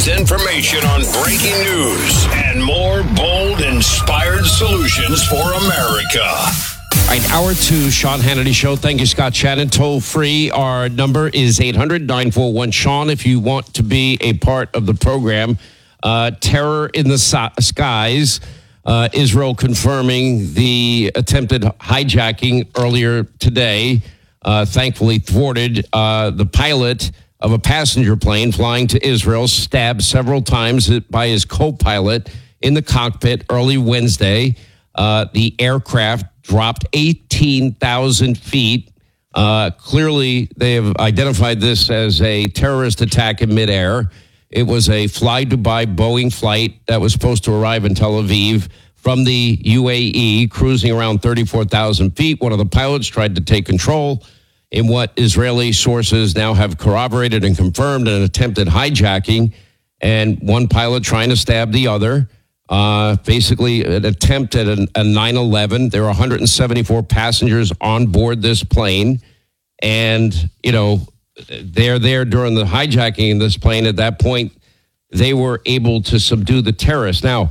information on breaking news and more bold, inspired solutions for America. All right, hour two, Sean Hannity Show. Thank you, Scott Shannon. Toll free. Our number is 800-941-SEAN if you want to be a part of the program. Terror in the skies. Israel confirming the attempted hijacking earlier today. Thankfully thwarted. The pilot of a passenger plane flying to Israel stabbed several times by his co-pilot in the cockpit early Wednesday. The aircraft dropped 18,000 feet. Clearly, they have identified this as a terrorist attack in midair. It was a Fly Dubai Boeing flight that was supposed to arrive in Tel Aviv from the UAE, cruising around 34,000 feet. One of the pilots tried to take control in what Israeli sources now have corroborated and confirmed an attempted hijacking, and one pilot trying to stab the other. Basically an attempt at a 9/11. There were 174 passengers on board this plane. And, you know, they're there during the hijacking in this plane. At that point, they were able to subdue the terrorists. Now,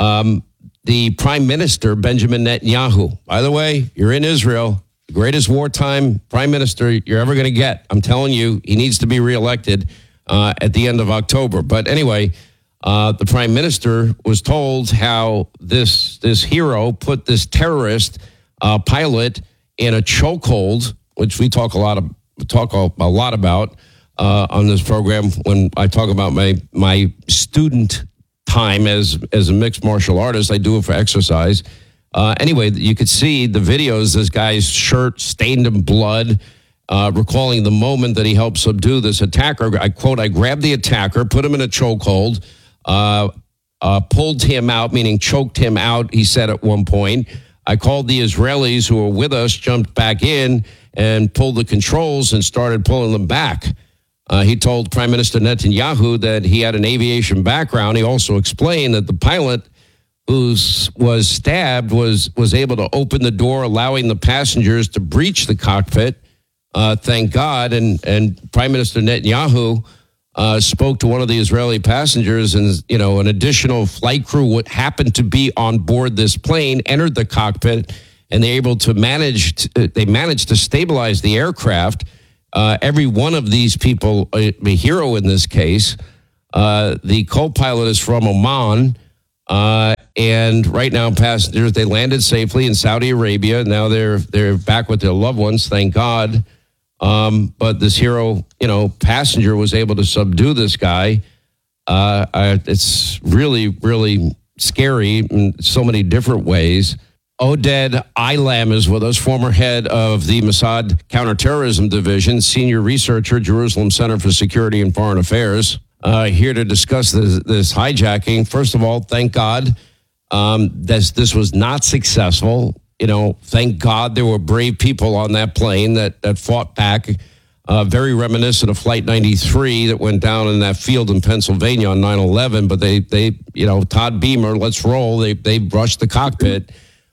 the Prime Minister, Benjamin Netanyahu, by the way, you're in Israel, the greatest wartime Prime Minister you're ever going to get. I'm telling you, he needs to be reelected at the end of October. But anyway, the Prime Minister was told how this hero put this terrorist pilot in a chokehold, which we talk a lot about on this program when I talk about my student time as a mixed martial artist. I do it for exercise. Anyway, you could see the videos. This guy's shirt stained in blood. Recalling the moment that he helped subdue this attacker. I quote, "I grabbed the attacker, put him in a chokehold. Pulled him out," meaning choked him out, he said at one point. "I called the Israelis who were with us, jumped back in and pulled the controls and started pulling them back." He told Prime Minister Netanyahu that he had an aviation background. He also explained that the pilot who was stabbed was able to open the door, allowing the passengers to breach the cockpit. Thank God. And Prime Minister Netanyahu spoke to one of the Israeli passengers, and an additional flight crew happened to be on board this plane, entered the cockpit, and they managed to stabilize the aircraft. Every one of these people, a hero in this case. The co-pilot is from Oman, and right now passengers, they landed safely in Saudi Arabia. Now they're back with their loved ones, thank God. But this hero, passenger was able to subdue this guy. It's really, really scary in so many different ways. Oded Ilam is with us, former head of the Mossad Counterterrorism Division, senior researcher, Jerusalem Center for Security and Foreign Affairs, here to discuss this hijacking. First of all, thank God this was not successful. Thank God there were brave people on that plane that fought back. Very reminiscent of Flight 93 that went down in that field in Pennsylvania on 9/11. But they Todd Beamer, let's roll. They rushed the cockpit.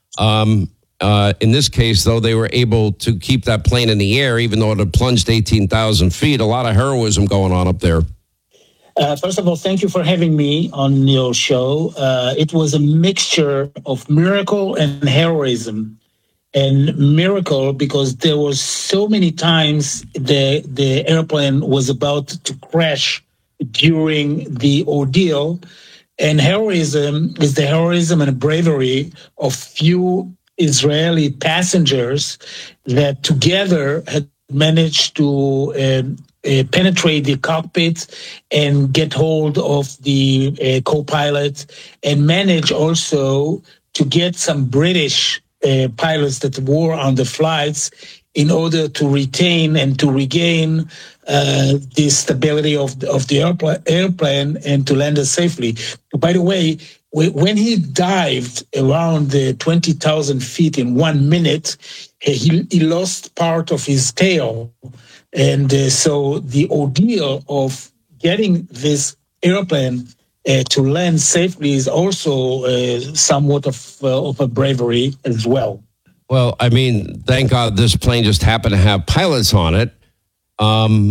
In this case, though, they were able to keep that plane in the air, even though it had plunged 18,000 feet. A lot of heroism going on up there. First of all, thank you for having me on your show. It was a mixture of miracle and heroism. And miracle because there was so many times the airplane was about to crash during the ordeal. And heroism is the heroism and bravery of few Israeli passengers that together had managed to penetrate the cockpit and get hold of the co-pilot and manage also to get some British pilots that were on the flights in order to retain and to regain the stability of the airplane and to land it safely. By the way, when he dived around the 20,000 feet in 1 minute, he lost part of his tail. And so the ordeal of getting this airplane to land safely is also somewhat of a bravery as well. Well, I mean, thank God this plane just happened to have pilots on it.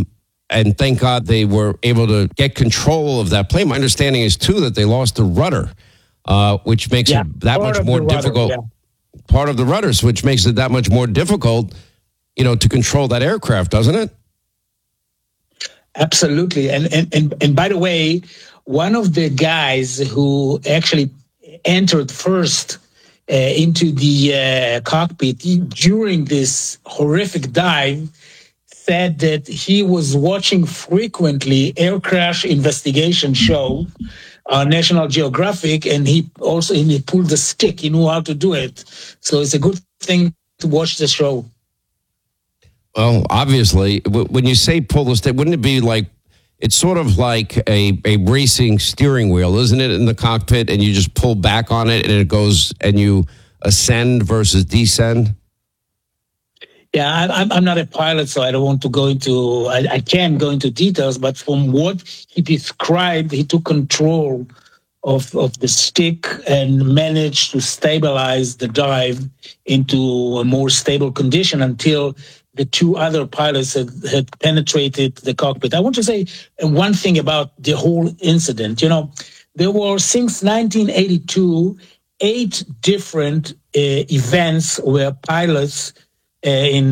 And thank God they were able to get control of that plane. My understanding is, too, that they lost the rudder, which makes it that much more difficult. Part of the rudders, which makes it that much more difficult, to control that aircraft, doesn't it? Absolutely. And by the way, one of the guys who actually entered first into the cockpit during this horrific dive said that he was watching frequently air crash investigation show on National Geographic, and he pulled the stick. He knew how to do it. So it's a good thing to watch the show. Well, obviously, when you say pull the stick, wouldn't it be like, it's sort of like a racing steering wheel, isn't it, in the cockpit, and you just pull back on it and it goes and you ascend versus descend? Yeah, I'm not a pilot, so I don't want to go into, I can't go into details, but from what he described, he took control of the stick and managed to stabilize the dive into a more stable condition until the two other pilots had penetrated the cockpit. I want to say one thing about the whole incident. There were, since 1982, 8 different events where pilots in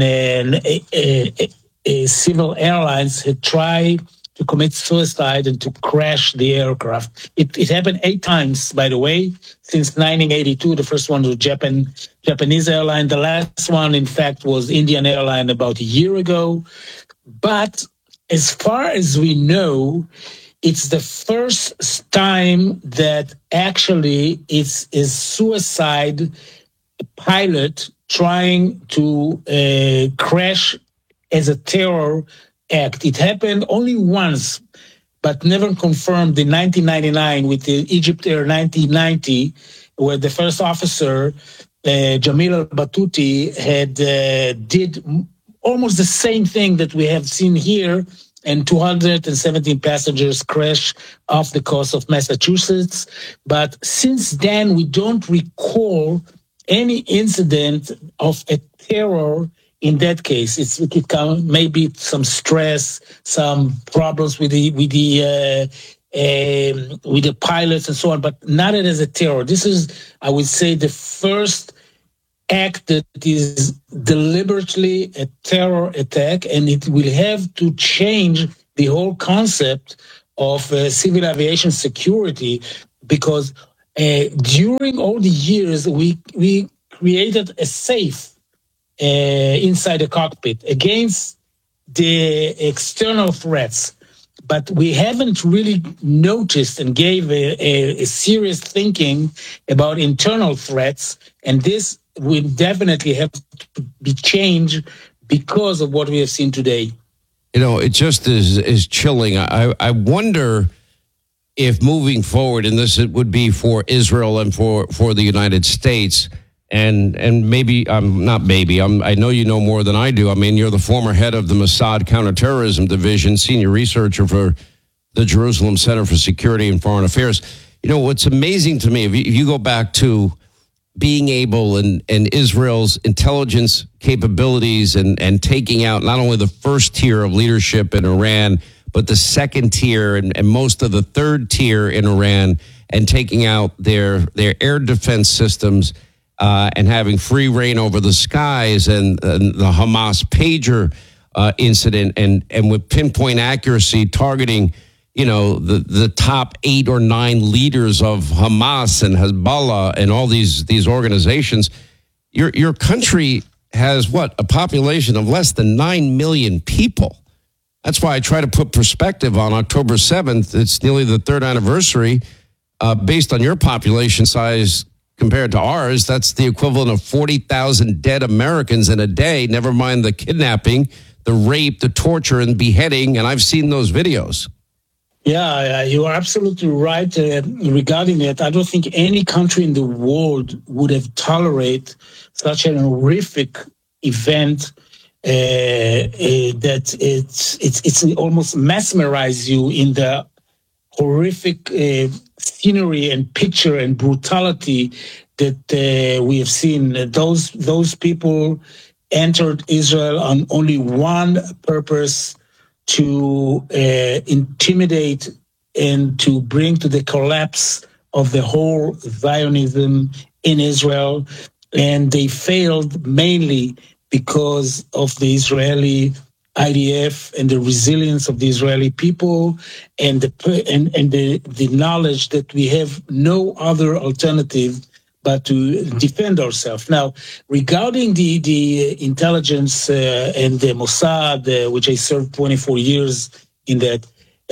civil airlines had tried to commit suicide and to crash the aircraft. It happened 8 times, by the way, since 1982. The first one was Japanese airline. The last one, in fact, was Indian Airline about a year ago. But as far as we know, it's the first time that actually it's a suicide pilot trying to crash as a terror act. It happened only once, but never confirmed in 1999 with the Egypt Air 1990, where the first officer, Jamil al-Batouti, had did almost the same thing that we have seen here, and 217 passengers crashed off the coast of Massachusetts. But since then, we don't recall any incident of a terror. In that case, it can maybe some stress, some problems with the pilots and so on, but not as a terror. This is, I would say, the first act that is deliberately a terror attack, and it will have to change the whole concept of civil aviation security, because during all the years we created a safe inside the cockpit against the external threats, but we haven't really noticed and gave a serious thinking about internal threats, and this will definitely have to be changed because of what we have seen today. It just is chilling. I wonder if moving forward, and this would be for Israel and for the United States, and maybe I know you know more than I do. I mean, you're the former head of the Mossad Counterterrorism Division, senior researcher for the Jerusalem Center for Security and Foreign Affairs. What's amazing to me, if you go back to being able and Israel's intelligence capabilities and taking out not only the first tier of leadership in Iran, but the second tier and most of the third tier in Iran, and taking out their air defense systems, and having free reign over the skies, and the Hamas pager incident, and with pinpoint accuracy targeting, the top 8 or 9 leaders of Hamas and Hezbollah and all these organizations. Your country has a population of less than 9 million people. That's why I try to put perspective on October 7th. It's nearly the 3rd anniversary. Based on your population size compared to ours, that's the equivalent of 40,000 dead Americans in a day, never mind the kidnapping, the rape, the torture, and beheading, and I've seen those videos. Yeah, you are absolutely right regarding it. I don't think any country in the world would have tolerated such an horrific event that it's almost mesmerize you in the horrific scenery and picture and brutality that we have seen. Those people entered Israel on only one purpose, to intimidate and to bring to the collapse of the whole Zionism in Israel. And they failed mainly because of the Israeli IDF and the resilience of the Israeli people and the knowledge that we have no other alternative but to defend ourselves. Now, regarding the intelligence and the Mossad, which I served 24 years in that,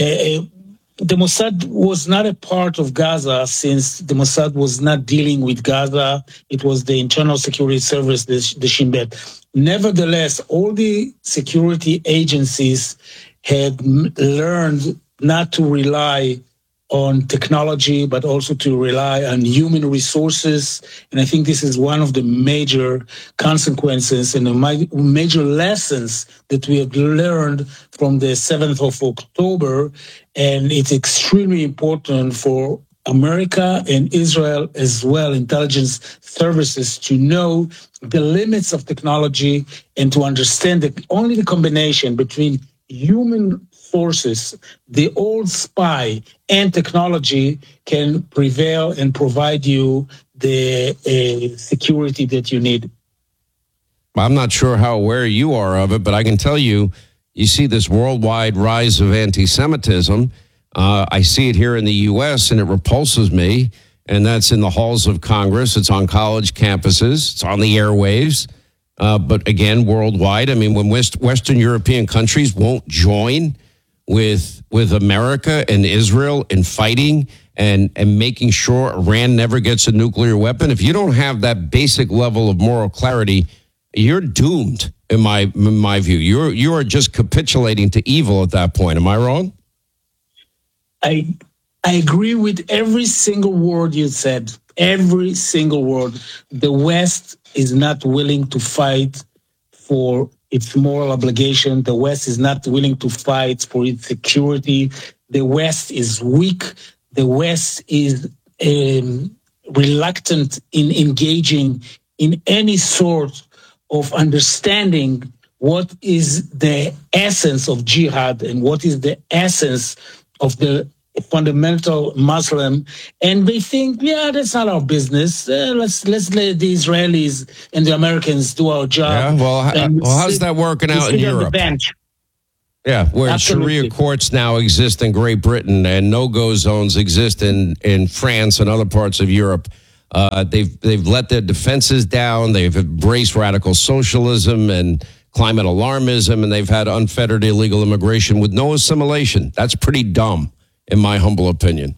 the Mossad was not a part of Gaza since the Mossad was not dealing with Gaza. It was the Internal Security Service, the Shin Bet. Nevertheless, all the security agencies had learned not to rely on technology, but also to rely on human resources. And I think this is one of the major consequences and the major lessons that we have learned from the 7th of October. And it's extremely important for America and Israel as well, intelligence services, to know the limits of technology and to understand that only the combination between human forces, the old spy, and technology can prevail and provide you the security that you need. I'm not sure how aware you are of it, but I can tell you, you see this worldwide rise of anti-Semitism. I see it here in the U.S., and it repulses me, and that's in the halls of Congress. It's on college campuses. It's on the airwaves. But again, worldwide, I mean, when Western European countries won't join with America and Israel in fighting and making sure Iran never gets a nuclear weapon, if you don't have that basic level of moral clarity, you're doomed, in my view. You are just capitulating to evil at that point. Am I wrong? I agree with every single word you said. Every single word. The West is not willing to fight for its moral obligation. The West is not willing to fight for its security. The West is weak. The West is reluctant in engaging in any sort of understanding what is the essence of jihad and what is the essence of the fundamental Muslim, and they think, yeah, that's not our business. Let's let the Israelis and the Americans do our job. Yeah, well, how's that working out in Europe? Yeah, where Absolutely. Sharia courts now exist in Great Britain and no-go zones exist in France and other parts of Europe. They've let their defenses down. They've embraced radical socialism and climate alarmism, and they've had unfettered illegal immigration with no assimilation. That's pretty dumb, in my humble opinion.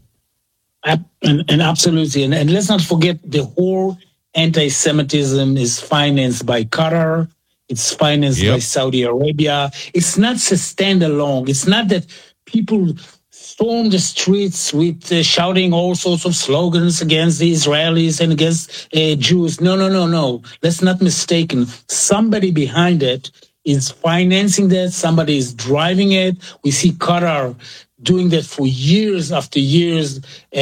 And absolutely. And let's not forget, the whole anti-Semitism is financed by Qatar. It's financed by Saudi Arabia. It's not sustained alone. It's not that people storm the streets with shouting all sorts of slogans against the Israelis and against Jews. No. Let's not mistaken. Somebody behind it is financing that. Somebody is driving it. We see Qatar doing that for years after years,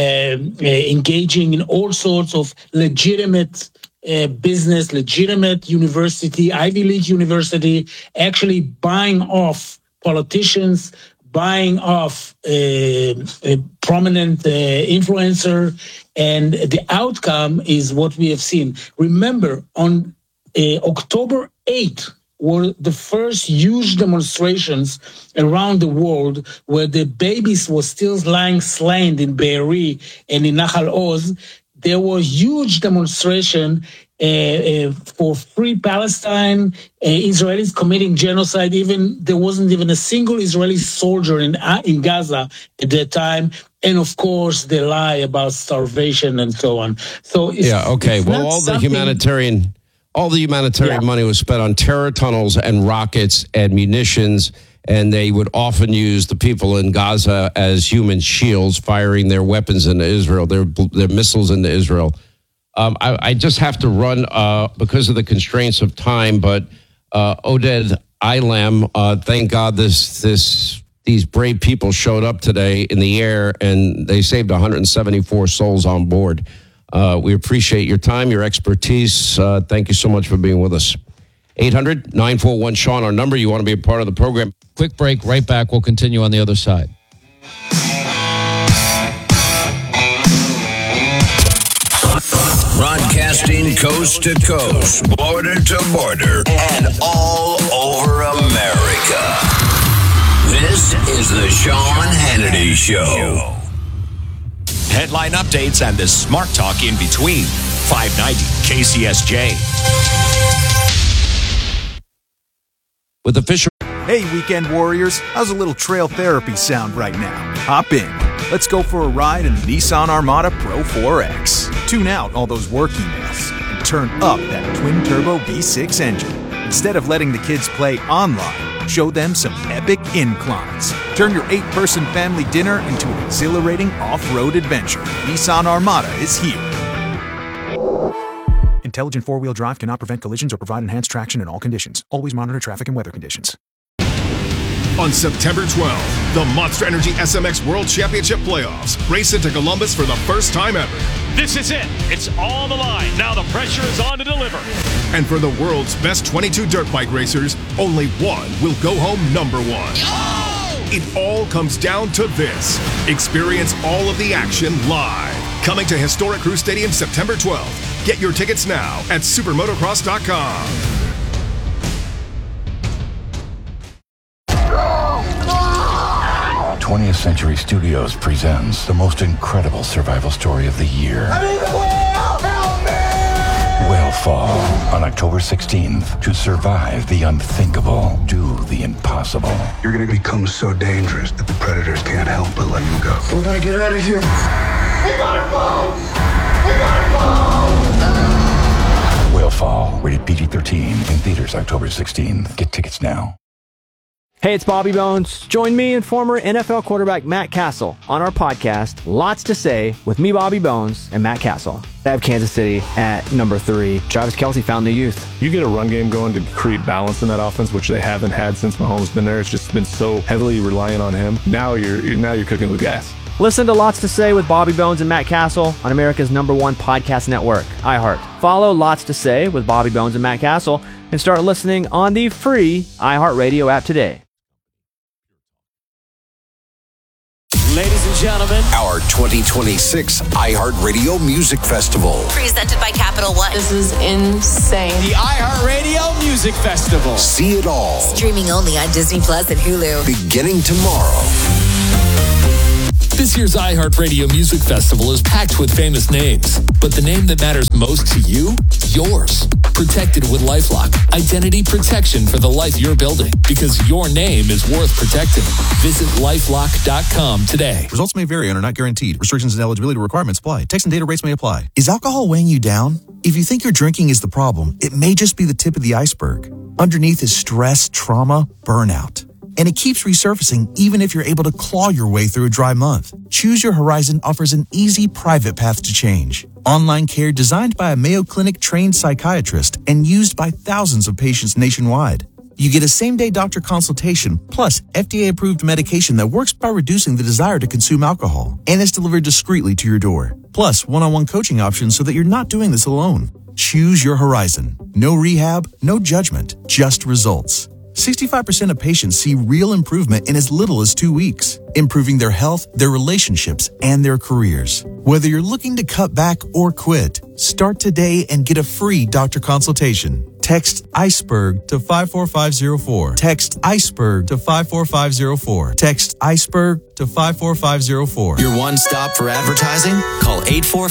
engaging in all sorts of legitimate business, legitimate university, Ivy League university, actually buying off politicians, buying off a prominent influencer, and the outcome is what we have seen. Remember, on October 8th, were the first huge demonstrations around the world where the babies were still lying slain in Be'eri and in Nahal Oz. There were huge demonstration for free Palestine, Israelis committing genocide. There wasn't even a single Israeli soldier in Gaza at that time. And of course, the lie about starvation and so on. So all the humanitarian money was spent on terror tunnels and rockets and munitions, and they would often use the people in Gaza as human shields, firing their weapons into Israel, their missiles into Israel. I just have to run because of the constraints of time, but Oded Ilam, thank God these brave people showed up today in the air, and they saved 174 souls on board. We appreciate your time, your expertise. Thank you so much for being with us. 800-941-SEAN, our number. You want to be a part of the program. Quick break, right back. We'll continue on the other side. Broadcasting coast to coast, border to border, and all over America. This is the Sean Hannity Show. Headline updates and the smart talk in between. 590 KCSJ. With official. Hey, weekend warriors, how's a little trail therapy sound right now? Hop in. Let's go for a ride in the Nissan Armada Pro 4X. Tune out all those work emails and turn up that twin-turbo V6 engine. Instead of letting the kids play online, show them some epic inclines. Turn your 8-person family dinner into an exhilarating off-road adventure. Nissan Armada is here. Intelligent four-wheel drive cannot prevent collisions or provide enhanced traction in all conditions. Always monitor traffic and weather conditions. On September 12th, the Monster Energy SMX World Championship Playoffs race into Columbus for the first time ever. This is it. It's all on the line. Now the pressure is on to deliver. And for the world's best 22 dirt bike racers, only one will go home number one. Oh! It all comes down to this. Experience all of the action live. Coming to Historic Crew Stadium September 12th. Get your tickets now at supermotocross.com. 20th Century Studios presents the most incredible survival story of the year. I need the whale! Help me! Whalefall on October 16th. To survive the unthinkable, do the impossible. You're gonna become so dangerous that the predators can't help but let you go. We gotta get out of here. We gotta go! We gotta go! Whalefall, rated PG-13, in theaters October 16th. Get tickets now. Hey, it's Bobby Bones. Join me and former NFL quarterback Matt Castle on our podcast, Lots to Say, with me, Bobby Bones, and Matt Castle. I have Kansas City at number 3. Travis Kelce found the youth. You get a run game going to create balance in that offense, which they haven't had since Mahomes been there. It's just been so heavily reliant on him. Now you're cooking with gas. Listen to Lots to Say with Bobby Bones and Matt Castle on America's #1 podcast network, iHeart. Follow Lots to Say with Bobby Bones and Matt Castle and start listening on the free iHeartRadio app today. Ladies and gentlemen, Our 2026 iHeartRadio Music Festival. Presented by Capital One. This is insane. the iHeartRadio Music Festival. See it all. Streaming only on Disney Plus and Hulu. Beginning tomorrow. This year's iHeartRadio Music Festival is packed with famous names, but the name that matters most to you? Yours. Protected with LifeLock. Identity protection for the life you're building, because your name is worth protecting. Visit LifeLock.com today. Results may vary and are not guaranteed. Restrictions and eligibility requirements apply. Text and data rates may apply. Is alcohol weighing you down? If you think your drinking is the problem, it may just be the tip of the iceberg. Underneath is stress, trauma, burnout. And it keeps resurfacing even if you're able to claw your way through a dry month. Choose Your Horizon offers an easy, private path to change. Online care designed by a Mayo Clinic-trained psychiatrist and used by thousands of patients nationwide. You get a same-day doctor consultation, plus FDA-approved medication that works by reducing the desire to consume alcohol, and is delivered discreetly to your door. Plus, one-on-one coaching options so that you're not doing this alone. Choose Your Horizon. No rehab, no judgment, just results. 65% of patients see real improvement in as little as 2 weeks, improving their health, their relationships, and their careers. Whether you're looking to cut back or quit, start today and get a free doctor consultation. Text iceberg to 54504. Text iceberg to 54504. Text iceberg to 54504. Your one stop for advertising? Call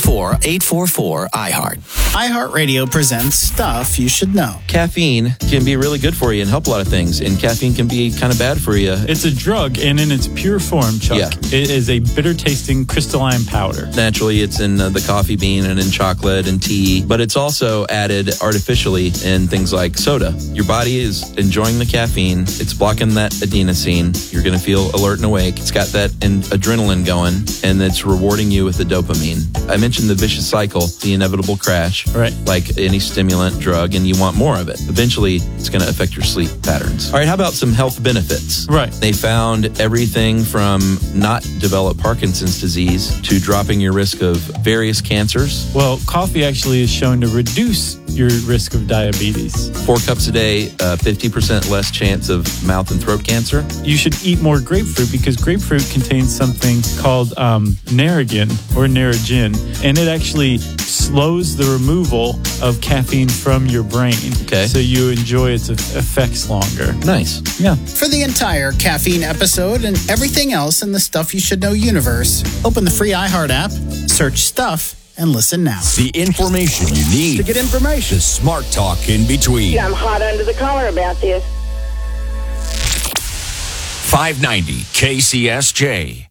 844-844-iHeart. iHeartRadio presents Stuff You Should Know. Caffeine can be really good for you and help a lot of things, and caffeine can be kind of bad for you. It's a drug, and in its pure form, Chuck, it is a bitter-tasting crystalline powder. Naturally, it's in the coffee bean and in chocolate and tea, but it's also added artificially in things like soda. Your body is enjoying the caffeine. It's blocking that adenosine. You're going to feel alert and awake. It's got that adrenaline going, and it's rewarding you with the dopamine. I mentioned the vicious cycle, the inevitable crash, right? Like any stimulant drug, and you want more of it. Eventually, it's going to affect your sleep patterns. All right, how about some health benefits? Right. They found everything from not develop Parkinson's disease to dropping your risk of various cancers. Well, coffee actually is shown to reduce your risk of diabetes. diabetes. 4 cups a day, 50% less chance of mouth and throat cancer. You should eat more grapefruit because grapefruit contains something called Narragin or Narragin, and it actually slows the removal of caffeine from your brain. Okay. So you enjoy its effects longer. Nice. Yeah. For the entire caffeine episode and everything else in the Stuff You Should Know universe, open the free iHeart app, search Stuff, and listen now. The information you need To get information. The smart talk in between. I'm hot under the collar about this. 590 KCSJ.